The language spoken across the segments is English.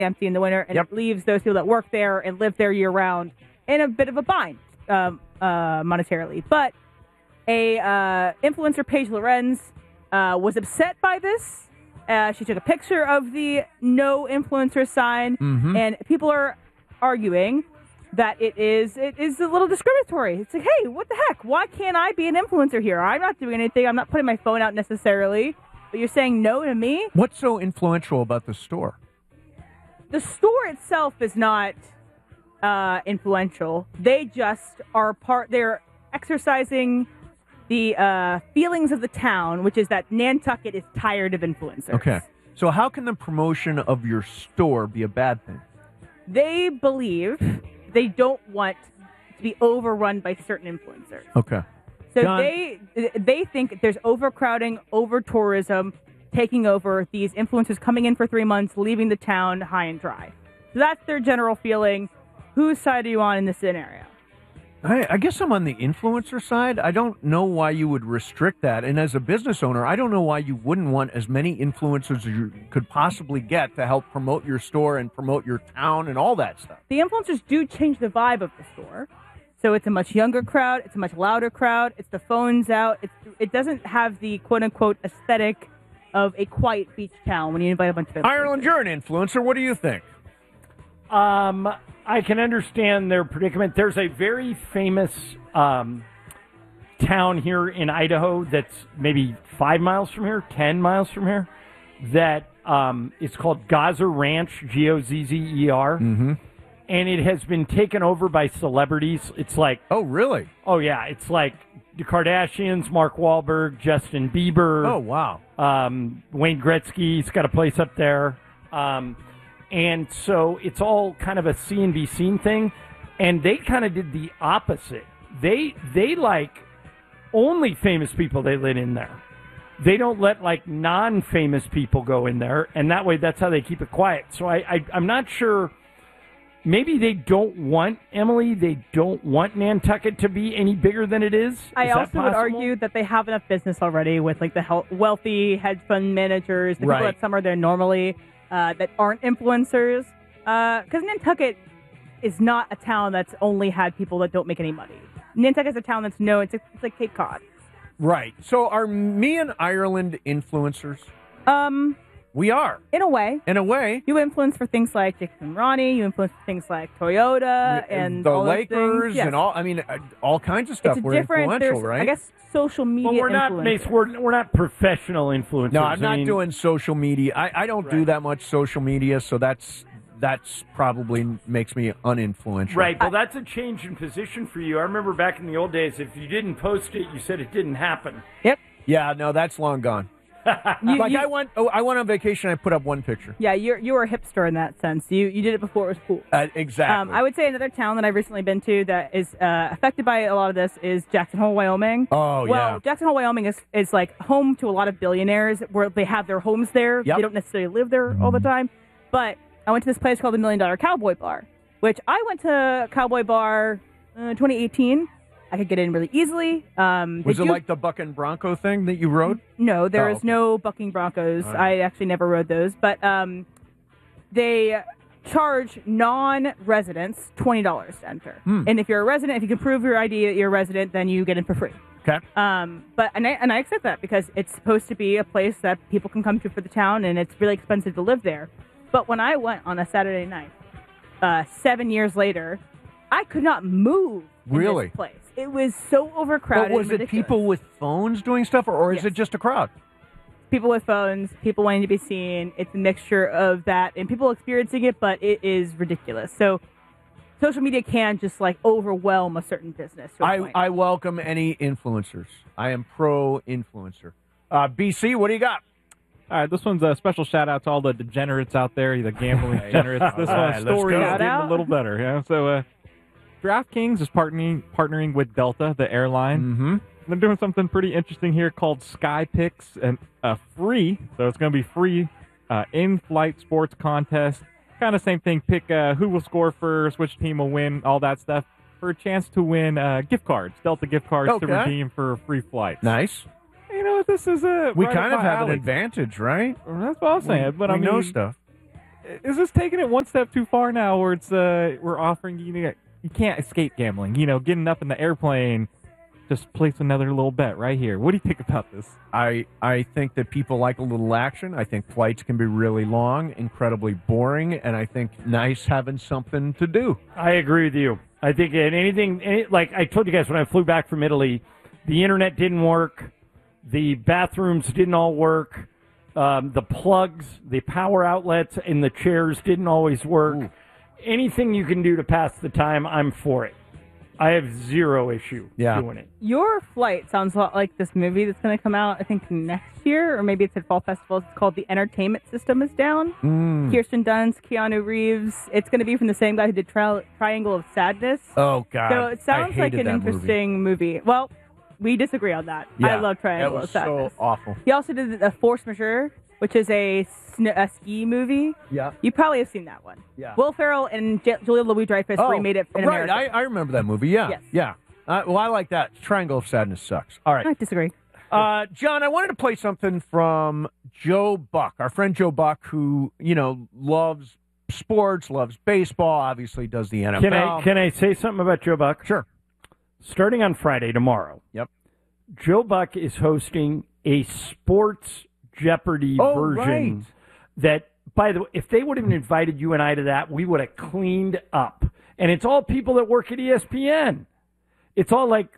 empty in the winter, and Yep. it leaves those people that work there and live there year round in a bit of a bind monetarily. But a influencer, Paige Lorenz, was upset by this. She took a picture of the no influencer sign, and people are arguing that it is a little discriminatory. It's like, hey, what the heck? Why can't I be an influencer here? I'm not doing anything. I'm not putting my phone out necessarily. But you're saying no to me? What's so influential about the store? The store itself is not influential. They just are they're exercising the feelings of the town, which is that Nantucket is tired of influencers. Okay. So how can the promotion of your store be a bad thing? They believe they don't want to be overrun by certain influencers. Okay. So John? they think there's overcrowding, over tourism, taking over, these influencers coming in for 3 months, leaving the town high and dry. So that's their general feeling. Whose side are you on in this scenario? I guess I'm on the influencer side. I don't know why you would restrict that. And as a business owner, I don't know why you wouldn't want as many influencers as you could possibly get to help promote your store and promote your town and all that stuff. The influencers do change the vibe of the store. So it's a much younger crowd. It's a much louder crowd. It's the phones out. It doesn't have the quote-unquote aesthetic of a quiet beach town when you invite a bunch of influencers. Ireland, you're an influencer. What do you think? I can understand their predicament. There's a very famous town here in Idaho that's maybe 5 miles from here, 10 miles from here, that is called Gozzer Ranch, Gozzer. Mm-hmm. And it has been taken over by celebrities. It's like... Oh, really? Oh, yeah. It's like the Kardashians, Mark Wahlberg, Justin Bieber. Oh, wow. Wayne Gretzky's got a place up there. And so it's all kind of a see and be seen thing. And they kind of did the opposite. They like only famous people they let in there. They don't let like non-famous people go in there. And that way, that's how they keep it quiet. So I'm not sure. Maybe they don't want, Emily, they don't want Nantucket to be any bigger than it is. I Is that also would possible? argue that they have enough business already with like the wealthy hedge fund managers, the Right. people that some are there normally that aren't influencers. Because Nantucket is not a town that's only had people that don't make any money. Nantucket's a town that's known. It's like Cape Cod. Right. So are me and Ireland influencers? We are. In a way. In a way. You influence for things like Jacob and Ronnie. You influence for things like Toyota and the all those Lakers things. Yes. and all. I mean, all kinds of stuff. It's a We're different. influential, There's, right? I guess social media. But we're not, influencers. Mace, we're not professional influencers. No, I'm I not mean, doing social media. I don't do that much social media, so that's probably makes me uninfluential. Right, well, that's a change in position for you. I remember back in the old days, if you didn't post it, you said it didn't happen. Yep. Yeah, no, that's long gone. I went on vacation. I put up one picture. Yeah, you were a hipster in that sense. You did it before it was cool. Exactly. I would say another town that I've recently been to that is affected by a lot of this is Jackson Hole, Wyoming. Oh, well, yeah. Jackson Hole, Wyoming is like home to a lot of billionaires where they have their homes there. Yep. They don't necessarily live there all the time. But I went to this place called the $1 Million Cowboy Bar, which I went to Cowboy Bar 2018. I could get in really easily. Was it like the Buck and Bronco thing that you rode? No, there is okay. no bucking Broncos. All right. I actually never rode those. But they charge non-residents $20 to enter. And if you're a resident, if you can prove your ID that you're a resident, then you get in for free. Okay. But I accept that because it's supposed to be a place that people can come to for the town, and it's really expensive to live there. But when I went on a Saturday night, 7 years later, I could not move in Really? this place. It was so overcrowded. But was and it ridiculous. people with phones doing stuff, or is Yes. it just a crowd? People with phones, people wanting to be seen. It's a mixture of that and people experiencing it, but it is ridiculous. So social media can just like overwhelm a certain business. to a point. I welcome any influencers. I am pro-influencer. BC, what do you got? All right, this one's a special shout out to all the degenerates out there, the gambling degenerates. This All right, one's let's story go. is Shout getting out. a little better. Yeah, so DraftKings is partnering with Delta, the airline. Mm-hmm. They're doing something pretty interesting here called Sky Picks, and free. So it's going to be free in-flight sports contest. Kind of same thing. Pick who will score first, which team will win, all that stuff, for a chance to win gift cards, Delta gift cards to Okay. redeem for free flights. Nice. You know, this is a We right kind up of my have an alley. advantage, right? That's what I was saying. But we I mean, know stuff. is this taking it one step too far now? Where it's we're offering you can't escape gambling. Getting up in the airplane, just place another little bet right here. What do you think about this? I think that people like a little action. I think flights can be really long, incredibly boring, and I think nice having something to do. I agree with you. I think like I told you guys when I flew back from Italy, the internet didn't work, the bathrooms didn't all work, the plugs, the power outlets, and the chairs didn't always work. Ooh. Anything you can do to pass the time, I'm for it. I have zero issue doing it. Your flight sounds a lot like this movie that's going to come out, I think, next year, or maybe it's at Fall Festival. It's called The Entertainment System is Down. Kirsten Dunst, Keanu Reeves. It's going to be from the same guy who did Triangle of Sadness. Oh, God. So it sounds like an interesting movie. Well, we disagree on that. Yeah, I love Triangle of Sadness. It was so awful. He also did a Force Majeure, which is a ski movie. Yeah. You probably have seen that one. Yeah. Will Ferrell and Julia Louis-Dreyfus remade it in America. Right, I remember that movie. Yeah. Yes. Yeah. Well, I like that. Triangle of Sadness sucks. All right. I disagree. John, I wanted to play something from Joe Buck, our friend Joe Buck, who, loves sports, loves baseball, obviously does the NFL. Can I say something about Joe Buck? Sure. Starting on Friday, tomorrow. Yep. Joe Buck is hosting a sports Jeopardy version. Right. That, by the way, if they would have invited you and I to that, we would have cleaned up. And it's all people that work at ESPN. It's all like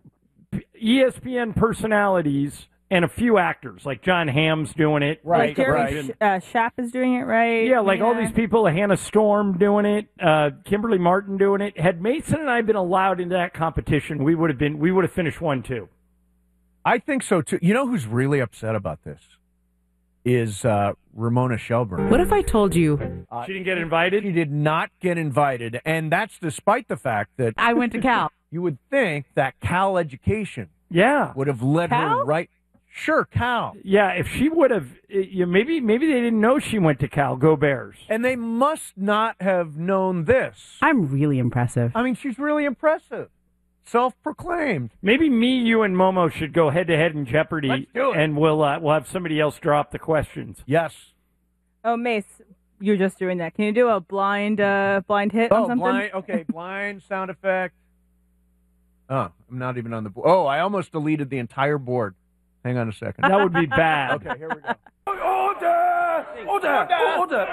ESPN personalities and a few actors, like John Hamm's doing it. Right. Like Jerry Schaap is doing it, right? Yeah, all these people, Hannah Storm doing it, Kimberly Martin doing it. Had Mason and I been allowed into that competition, we would have finished 1-2. I think so, too. You know who's really upset about this? Is Ramona Shelburne. What if I told you she didn't get invited? She did not get invited, and that's despite the fact that I went to Cal. You would think that Cal education would have led her right. Sure, Cal. Yeah, if she would have, maybe they didn't know she went to Cal. Go Bears. And they must not have known this. I'm really impressive. I mean, she's really impressive. Self-proclaimed. Maybe me, you, and Momo should go head-to-head in Jeopardy. Let's do it. And we'll have somebody else drop the questions. Yes. Oh, Mace, you're just doing that. Can you do a blind hit on something? Blind sound effect. Oh, I'm not even on the board. Oh, I almost deleted the entire board. Hang on a second. That would be bad. Okay, here we go. Order! Order! Order!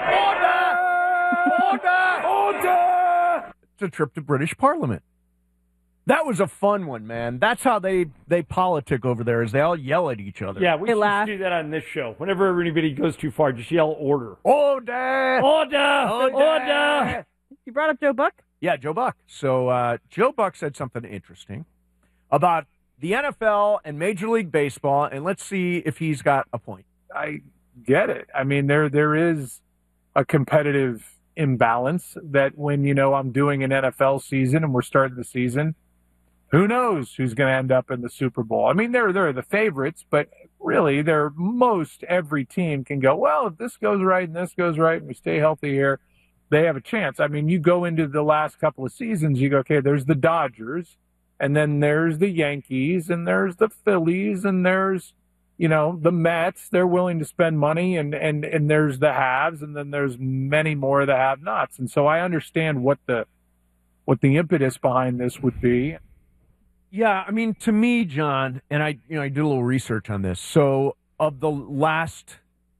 Order! Order! It's a trip to British Parliament. That was a fun one, man. That's how they politic over there, is they all yell at each other. Yeah, we should do that on this show. Whenever anybody goes too far, just yell order. Order! Order! Order! You brought up Joe Buck? Yeah, Joe Buck. So Joe Buck said something interesting about the NFL and Major League Baseball, and let's see if he's got a point. I get it. I mean, there is a competitive imbalance that when, I'm doing an NFL season and we're starting the season, who knows who's going to end up in the Super Bowl? I mean, they're the favorites, but really, most every team can go, well, if this goes right and this goes right and we stay healthy here, they have a chance. I mean, you go into the last couple of seasons, you go, okay, there's the Dodgers, and then there's the Yankees, and there's the Phillies, and there's, the Mets. They're willing to spend money, and there's the haves, and then there's many more of the have-nots. And so I understand what the impetus behind this would be. Yeah, I mean, to me, John, and I did a little research on this. So, of the last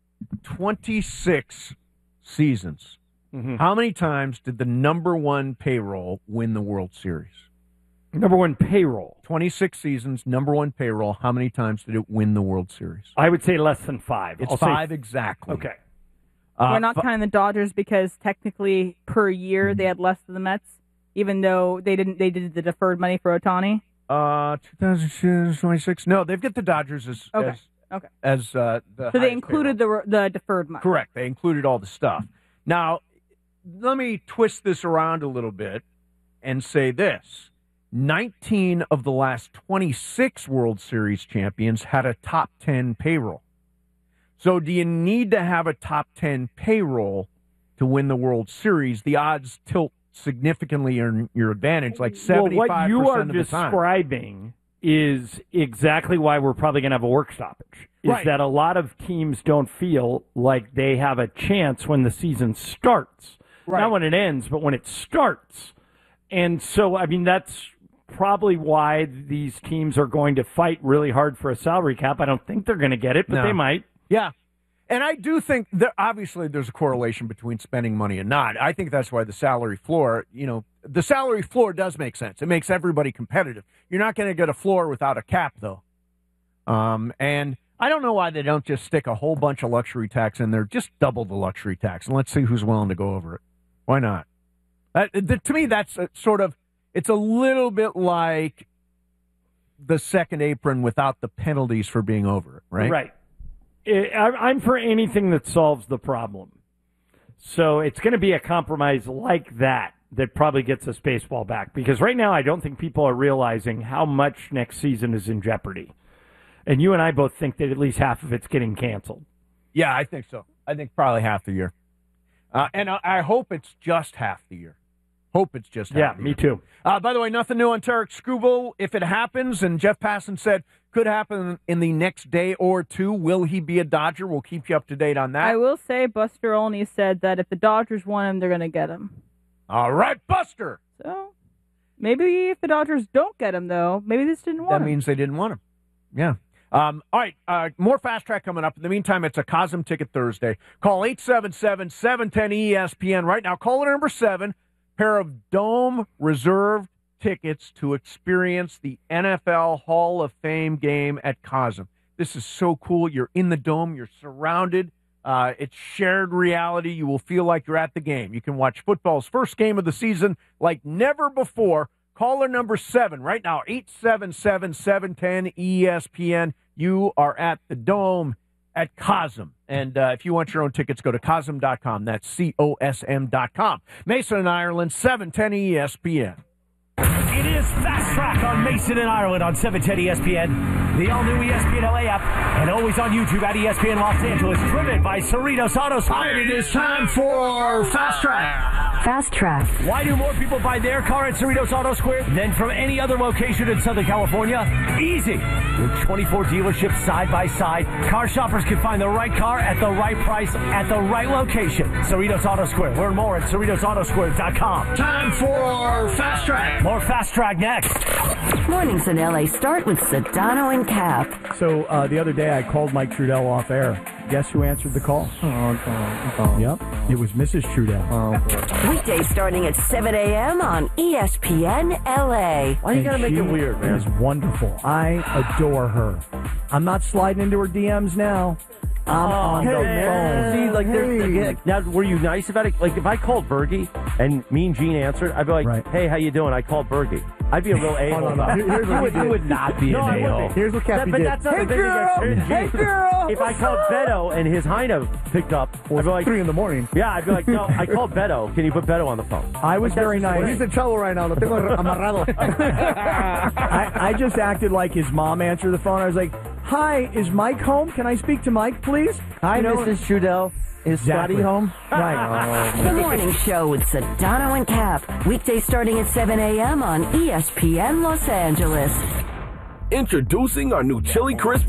26 seasons, how many times did the number one payroll win the World Series? Number one payroll. 26 seasons, number one payroll. How many times did it win the World Series? I would say less than 5. It's 5 exactly. Okay. We're not counting the Dodgers because technically per year they had less than the Mets, even though they did the deferred money for Ohtani. 2026. No, they've got the Dodgers as okay. the. So they included the deferred money. Correct. They included all the stuff. Now, let me twist this around a little bit and say this: 19 of the last 26 World Series champions had a top 10 payroll. So, do you need to have a top 10 payroll to win the World Series? The odds tilt significantly in your advantage, like 75% what you are of the time. describing is exactly why we're probably going to have a work stoppage. Is Right. that a lot of teams don't feel like they have a chance when the season starts. Right. Not when it ends, but when it starts. And so, I mean, that's probably why these teams are going to fight really hard for a salary cap. I don't think they're going to get it, but No. they might. Yeah. And I do think that obviously there's a correlation between spending money and not. I think that's why the salary floor, the salary floor does make sense. It makes everybody competitive. You're not going to get a floor without a cap, though. And I don't know why they don't just stick a whole bunch of luxury tax in there. Just double the luxury tax, and let's see who's willing to go over it. Why not? To me, that's it's a little bit like the second apron without the penalties for being over it, right? Right. I'm for anything that solves the problem. So it's going to be a compromise like that probably gets us baseball back. Because right now I don't think people are realizing how much next season is in jeopardy. And you and I both think that at least half of it's getting canceled. Yeah, I think so. I think probably half the year. And I hope it's just half the year. Hope it's just half the me year. too. By the way, nothing new on Tarek Skubal. If it happens, and Jeff Passan said could happen in the next day or two, will he be a Dodger? We'll keep you up to date on that. I will say Buster Olney said that if the Dodgers want him, they're going to get him. All right, Buster. So maybe if the Dodgers don't get him, though, maybe they just didn't want That him. means they didn't want him. Yeah. All right, more Fast Track coming up. In the meantime, it's a Cosm Ticket Thursday. Call 877-710-ESPN right now. Caller number 7, pair of Dome reserved tickets to experience the NFL Hall of Fame game at Cosm. This is so cool. You're in the Dome. You're surrounded. It's shared reality. You will feel like you're at the game. You can watch football's first game of the season like never before. Caller number 7 right now, 877-710-ESPN. You are at the Dome at Cosm. And if you want your own tickets, go to Cosm.com. That's COSM.com. Mason and Ireland, 710 ESPN. It is Fast Track on Mason and Ireland on 710 ESPN, the all-new ESPN LA app, and always on YouTube at ESPN Los Angeles, driven by Cerritos Auto Square. It is time for Fast Track. Fast Track. Why do more people buy their car at Cerritos Auto Square than from any other location in Southern California? Easy. With 24 dealerships side by side, car shoppers can find the right car at the right price at the right location. Cerritos Auto Square. Learn more at CerritosAutoSquare.com. Time for Fast Track. More Fast Track next. Mornings in LA start with Sedano and Cap. So the other day I called Mike Trudell off air. Guess who answered the call? Yep, it was Mrs. Trudell. Weekdays starting at 7 a.m. on ESPN LA. Why you gotta make it weird, man? Is wonderful. I adore her. I'm not sliding into her DMs now. I'm on the phone. See, like, now, were you nice about it? Like, if I called Bergie and Mean Gene answered, I'd be like, Right. hey, how you doing? I called Bergie. I'd be a real a-hole. no. Here's what you would not be No, an I a-hole. wouldn't. Here's what Cappy But did. that's not Hey, the thing girl! against Hey, girl! If I called Beto and his Heino picked up, I'd be like, 3 in the morning. yeah, I'd be like, no, I called Beto. Can you put Beto on the phone? I was very nice. He's in trouble right now. Lo tengo amarrado. I just acted like his mom answered the phone. I was like, hi, is Mike home? Can I speak to Mike, please? Hi, You know, Mrs. Trudell. Is Exactly. Scotty home? Right. The Morning Show with Sedano and Cap. Weekdays starting at 7 a.m. on ESPN Los Angeles. Introducing our new Chili Crisp